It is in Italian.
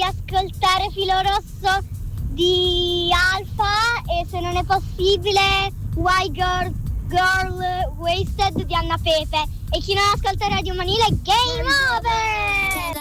ascoltare Filo Rosso di Alfa e se non è possibile Why Girl Wasted di Anna Pepe. E chi non ascolta Radio Manila, game over!